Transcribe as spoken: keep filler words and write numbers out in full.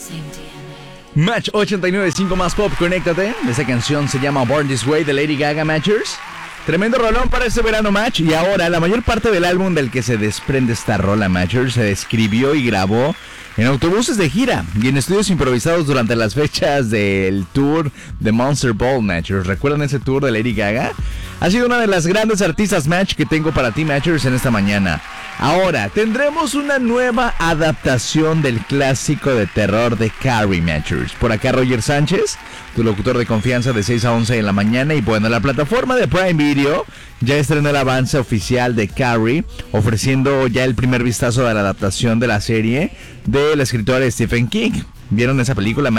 Match ochenta y nueve punto cinco más pop, conéctate. Esta canción se llama Born This Way de Lady Gaga, Matchers. Tremendo rolón para este verano, Match. Y ahora, la mayor parte del álbum del que se desprende esta rola, Matchers, se escribió y grabó en autobuses de gira y en estudios improvisados durante las fechas del tour de Monster Ball, Matchers. ¿Recuerdan ese tour de Lady Gaga? Ha sido una de las grandes artistas, Match, que tengo para ti, Matchers, en esta mañana. Ahora, tendremos una nueva adaptación del clásico de terror de Carrie, Matchers. Por acá Roger Sánchez, tu locutor de confianza de seis a once de la mañana. Y bueno, la plataforma de Prime Video ya estrenó el avance oficial de Carrie, ofreciendo ya el primer vistazo de la adaptación de la serie del escritor Stephen King. ¿Vieron esa película?